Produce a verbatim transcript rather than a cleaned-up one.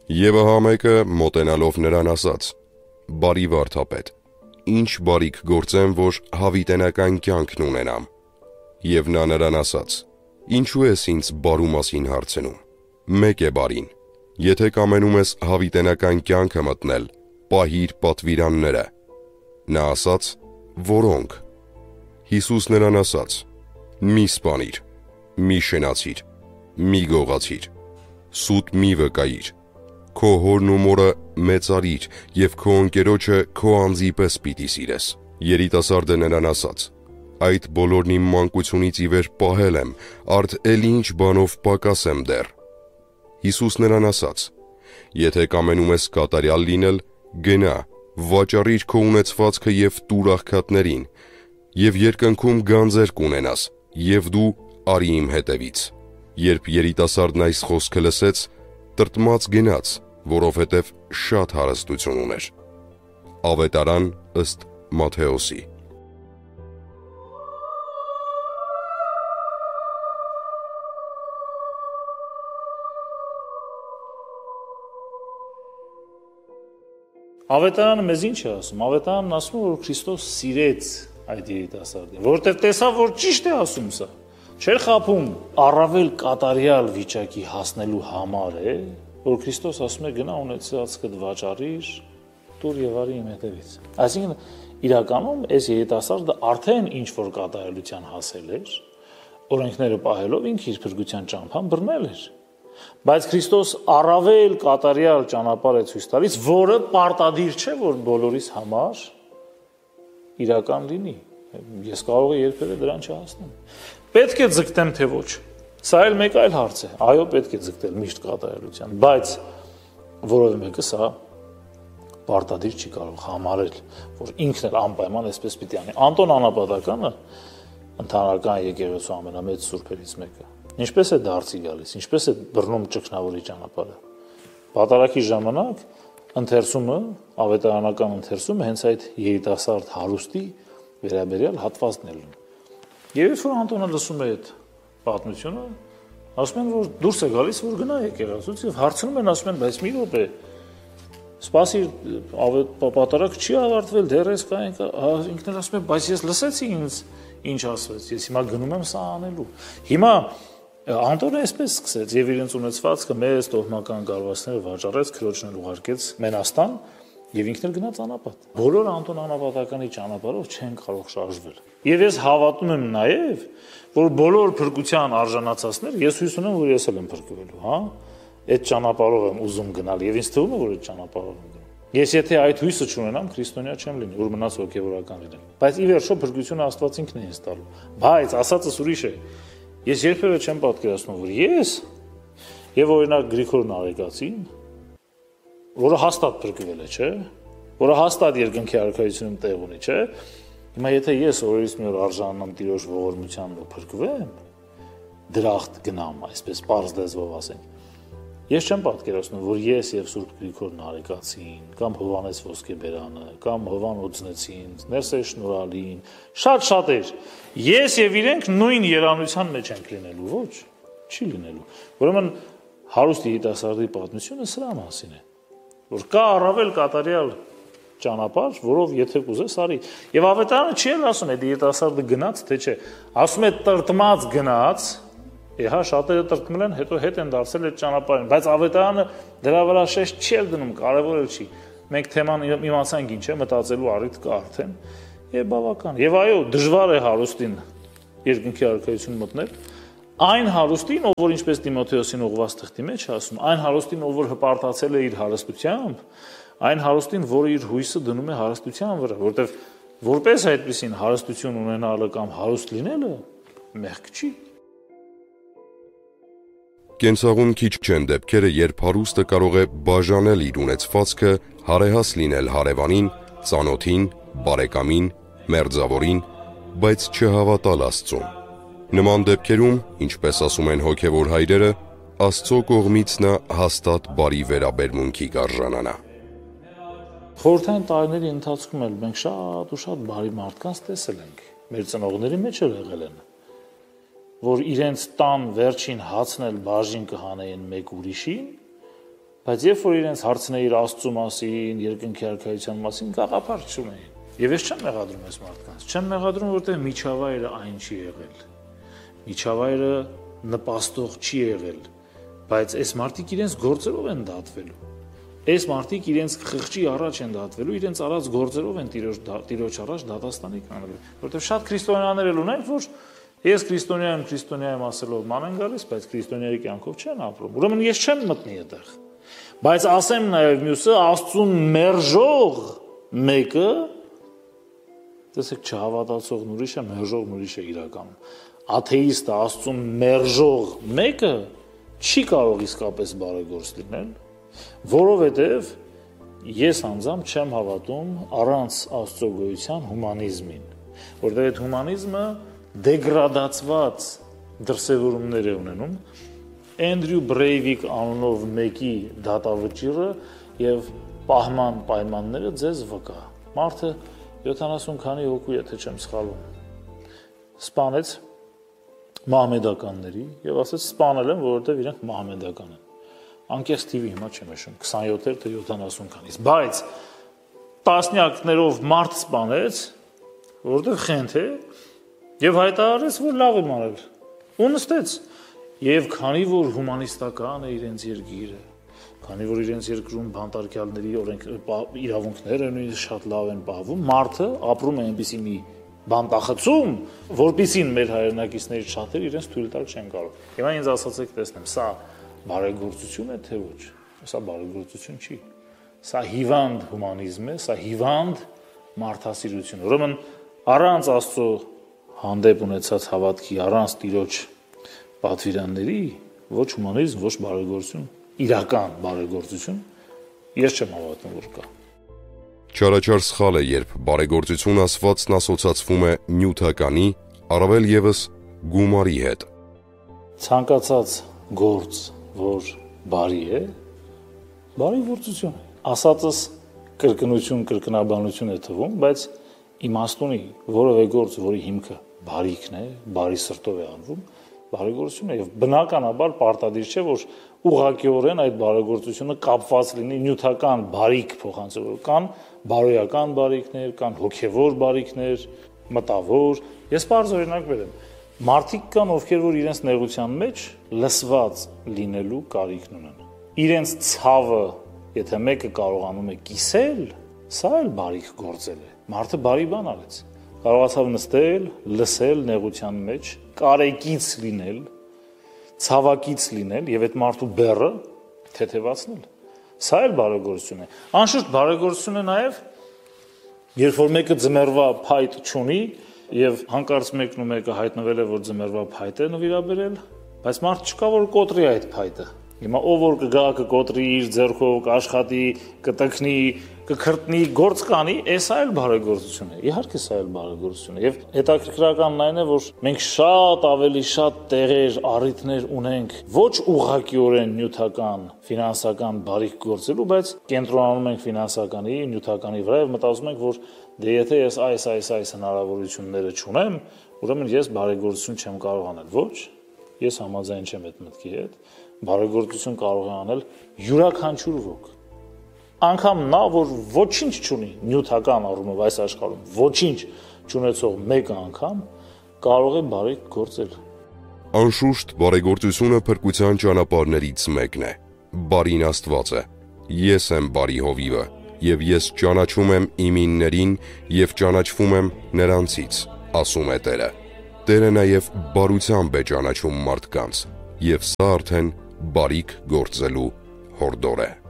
Եվ ահա մեկը մոտենալով նրան ասաց. «Բարի վարդապետ, ինչ բարիք գործեմ, որ հավիտենական կյանքն ունենամ»։ Եվ նա նրան ասաց. «Ինչու ես ինձ բարու մասին հարցնում, մեկ է բարին, եթե կամենում ես հավիտենական կյանքը մտնել, պահիր պատվիրանները»։ Նա ասաց. «Որոնք»։ Հիսուս նրան ասաց. «Մի սպանիր, մի շնացիր, մի գողացիր, սուտ մի վկայիր, քո հորն ու մորը մեծարիր և քո ընկերոջը քո անձի պես պիտի սիրես»։ Երիտասարդը նրան ասաց. «Այդ բոլորն իմ մանկությունից ի վեր պահել եմ, արդ էլի ինչ բանով պակաս եմ դեռ»։ Հիսուս նրան ասաց. «Եթե կամենում ես կատարյալ լինել, գնա, վաճառիր քո ունեցվածքը և տուր աղքատներին, և երկնքում գանձեր կունենաս, և դու արի իմ հետևից»։ Երբ երիտասարդն այս խոսքը լսեց, տրտմած գնաց, որովհետև շատ հարստություն ուներ։ Ավետարան ըստ Մատթեոսի։ Ավետարանը մեզ ինչ է ասում։ Ավետարանն ասում է, որ Քրիստոս սիրեց այդ երիտասարդին, որովհետև տեսավ, որ ճիշտ է ասում սա։ Չէր խաբում առավել կատարյալ վիճակի հասնելու համար է, որ Քրիստոս ասում է գնա ունեցածքդ վաճառիր, տուր եւ արի իմ հետևից։ Այսինքն իրականում այս երիտասարդը արդեն ինչ որ կատարելության հասել էր, օրենքները պահելով ինքը իր փրկության ճամփան բռնել էր։ Բայց Քրիստոս առավել կատարյալ ճանապարհ է ցույց տալիս, որը պարտադիր չէ, որ բոլորիս համար իրական լինի։ Ես կարող եմ երբևէ դրան չհասնեմ։ Պետք է ձգտեմ, թե ոչ։ Սա էլ մեկ այլ հարց է։ Այո, պետք է ձգտել միշտ կատարելության, բայց որևէ մեկը սա պարտադիր չի կարող համարել, որ ինքն էլ անպայման այսպես պիտի անի։ Անտոն Անապատականը ընդհանրական եկեղեցու ամենամեծ սուրբերից մեկը։ Ինչպես է դարձի գալիս, ինչպես է բռնում ճգնավորի ճանապարհը։ Պատարագի ժամանակ ընթերցումը, ավետարանական ընթերցումը հենց այդ երիտասարդ հարուստի վերաբերյալ հատվածն է լինում։ Եվ երբ որ Անտոնը լսում է այդ պատմությունը, ասում են, որ դուրս է գալիս, որ գնա եկեղեցուց եւ հարցնում են, ասում են, բայց մի րոպե, սպասիր, պատարագ չի ավարտվել, դեռ էս կա, ինքն էլ ասում է, բայց ես լսեցի ինձ ինչ ասվեց, ես հիմա գնում եմ սա անելու։ Հիմա Անտոնը այսպես սկսեց եւ իրենց ունեցվածքը մեծ տոհմական գարվացները վաճառեց, քրոջն էլ ուղարկեց Մենաստան եւ ինքն էլ գնաց անապատ։ Բոլորը Անտոն Անապատականի ճանապարհով չեն կարող շարժվել։ Եվ ես հավատում եմ նաեւ, որ բոլոր փրկության արժանացածները, ես հույս ունեմ, որ ես էլ եմ փրկվելու, հա, այդ ճանապարհով եմ ուզում գնալ եւ ինձ թվում է, որ այդ ճանապարհով եմ գնում։ Ես եթե այդ հույսը չունենամ, քրիստոնյա չեմ լինի, որ մնաց հոգեվորական լինեմ։ Բայց ի վերջո փրկությունը Աստված ինքն է ինձ տալու։ Բայց ասածս ուրիշ է։ Ես երբևէ չեմ պատկերացնում, որ ես եւ օրինակ Գրիգոր Նարեկացին, որը հաստատ փրկվել է, չէ՞, որը հաստատ երկնքի արքայությունում տեղ ունի, չէ՞։ Հիմա եթե ես օրերից մի օր արժանանամ Տիրոջ ողորմությանն ու փրկվեմ, դրախտ գնամ, այսպես պարզ լեզվով ասենք, ես չեմ պատկերացնում, որ ես եւ Սուրբ Գրիգոր Նարեկացին, կամ Հովանես Ոսկեբերանը, կամ Հովան Օձնեցին, Ներսես Շնորհալին, շատ-շատ էր։ Ես եւ իրենք նույն երանության մեջ ենք լինելու, ոչ, չի լինելու։ Ուրեմն հարուստ երիտասարդի պատմությունը սրա մասին է, որ կա առավել կատարյալ ճանապարհ, որով եթե կուզես արի։ Եվ ավետարանը չի էլ ասում, այդ երիտասարդը գնաց, թե չէ։ Ասում է տրտմած գնաց, Եհա շատերը տրտմել են, հետո հետ են դարձել այդ ճանապարհին, բայց ավետարանը դրա վրա շեշտ չի դնում, կարևոր էլ չի։ Մենք թեման իմացանք ինչ է, մտածելու առիթ կա արդեն, եւ բավական։ Եվ այո, դժվար է հարուստին երկնքի արքայություն մտնել, այն հարուստին, ով որ ինչպես Տիմոթեոսին ուղված թղթի մեջ ասում, այն հարուստին, ով որ հպարտացել է իր հարստությամբ, այն հարուստին, որը իր հույսը դնում է հարստության վրա, որտեվ որպես այդպեսին հարստություն ունենալը կամ հարուստ լինելը մեղք չի։ Կենցաղում քիչ չեն դեպքերը, երբ հարուստը կարող է բաժանել իր ունեցվածքը, հարեհաս լինել հարևանին, ծանոթին, բարեկամին, մերձավորին, բայց չհավատալ Աստծուն։ Նման դեպքերում, ինչպես ասում են հոգևոր հայրերը, Աստծո կողմից նա հաստատ բարի վերաբերմունքի կարժանանա։ Խորհրդային տարիների ընթացքում էլ մենք շատ ու շատ բարի մարդկանց տեսել ենք։ Մեր ծնողների մեջ էլ եղել են, որ իրենց տան վերջին հացն էլ բաժին կհանեին մեկ ուրիշին, Բայց երբ որ իրենց հարցնեիր Աստծո մասին, երկնքի արքայության մասին, գաղափար չունեին։ Եվ ես չեմ մեղադրում այս մարդկանց։ Չեմ մեղադրում, որտեղ միջավայրը այն չի եղել։ Միջավայրը նպաստող չի եղել, բայց այս մարդիկ իրենց գործերով են դատվելու։ Այս մարդիկ իրենց խղճի առաջ են դատվելու, իրենց արած գործերով են տիրոջ տիրոջ առաջ դատաստանի կանելու։ Որտեղ շատ քրիստոնյաներ էլ ունենք, որ ես քրիստոնյա եմ, քրիստոնյա եմ ասելով ման են գալիս, բայց քրիստոնյայի կյանքով չեն ապրում։ Ուրեմն ես չեմ մտնի այդտեղ։ Բայց ասեմ նաև մյուսը Աստծուն մերժող մեկը, տեսեք, չհավատացողն ուրիշ է, մերժողն ուրիշ է իրականում։ Աթեիստը Աստծուն մերժող մեկը չի կարող իսկապես բարեգործ լինել, որովհետև ես անձամբ չեմ հավատում առանց Աստծո գոյության հումանիզմին, որտեղ այդ հումանիզմը դեգրադացված դրսևորումներ է ունենում, Էնդրյու Բրեյվիկ անունով մեկի դատավճիռը եւ պահման պայմանները ձեզ վկա։ Մարդը յոթանասուն քանի հոգու, եթե չեմ սխալվում, սպանեց մահմեդականների եւ ասաց սպանել են, որովհետեւ իրենք մահմեդական են։ Անկեղծ թիվի հիմա չեմ հիշում, քսանյոթ թե յոթանասուն քանից, բայց տասնյակներով մարդ սպանեց, որովհետեւ խենթ է եւ հայտարարեց, որ լավ եմ արել։ Ու նստեց։ Եվ քանի որ հումանիստական է իրենց երկիրը, քանի որ իրենց երկրում բանտարկյալների օրենք իրավունքները նույնիսկ շատ լավ են պահվում, մարդը ապրում է այնպիսի մի բանտախցում, որպիսին մեր հայրենակիցներից շատերը իրենց թույլ տալ չեն կարող։ Հիմա ինձ ասացեք, տեսնեմ, սա բարեգործություն է թե ոչ։ Սա բարեգործություն չի։ Սա հիվանդ հումանիզմ է, սա հիվանդ մարդասիրություն։ Ուրեմն առանց Աստծո հանդեպ ունեցած հավատքի, առանց Տիրոջ պատվիրանների, ոչ հումանիզմ, ոչ բարեգործություն, իրական բարեգործություն, ես չեմ հավատում, որ կա։ Չարաչար սխալ է, երբ բարեգործություն ասվածն ասոցացվում է նյութականի, առավել ևս գումարի հետ։ Ցանկացած գործ, որ բարի է, բարեգործություն է։ Ասածս կրկնություն, կրկնաբանություն է թվում, բայց իմաստ ունի, որևէ գործ, որի հիմքը բարիքն է, բարի սրտով է անվում, բարեգործություն է եւ բնականաբար պարտադիր չէ, որ ուղղակիորեն այդ բարեգործությունը կապված լինի նյութական բարիք փոխանցելով, կան բարոյական բարիքներ, կան հոգեվոր բարիքներ, մտավոր։ Ես բարձ օրինակ բերեմ։ Մարդիկ կան, ովքեր որ իրենց նեղության մեջ լսված լինելու կարիքն ունեն։ Իրենց ցավը, եթե մեկը կարողանում է կիսել, սա էլ բարիք գործել է։ Մարդը բարի բան արեց։ Կարողացավ նստել, լսել նեղության մեջ, կարեկից լինել, ցավակից լինել եւ այդ մարդու բեռը թեթևացնել։ Սա էլ բարեգործություն է։ Անշուշտ բարեգործություն է նաեւ, երբ որ մեկը ձմեռվա փայտ չունի եւ հանկարծ մեկն ու մեկը հայտնվել է, որ ձմեռվա փայտ է նվիրաբերել, բայց մարդ չկա, որ կոտրի այդ փայտը։ Հիմա ով որ կգա, կկոտրի իր ձեռքով, կաշխատի, կտքնի, կքրտնի, գործ կանի, էսա էլ բարեգործություն է։ Իհարկե սա էլ բարեգործություն է։ Եվ հետաքրքրականն այն է, որ մենք շատ ավելի շատ տեղեր, առիթներ ունենք ոչ ուղղակիորեն նյութական, ֆինանսական բարիք գործելու, բայց կենտրոնանում ենք ֆինանսականի, նյութականի վրա եւ մտածում ենք, որ դե եթե ես այս այս այս հնարավորությունները չունեմ, ուրեմն ես բարեգործություն չեմ կարող անել։ Ոչ, ես համաձայն չեմ այդ մտքի հետ։ Բարեգործություն կարող է անել յուրաքանչյուր ոք։ Անկամ նա, որ ոչինչ չունի նյութական առումով այս աշխարհում, ոչինչ չունեցող մեկը անգամ կարող է բարիք գործել։ Անշուշտ բարեգործությունը փրկության ճանապարհներից մեկն է։ Բարին Աստված է։ Ես եմ բարի հովիվը, եւ ես ճանաչում եմ իմ իններին եւ ճանաչվում եմ նրանցից, ասում է Տերը։ Տերը նաեւ բարությամբ է ճանաչում մարդկանց, եւ սա արդեն բարիք գործելու հորդոր է։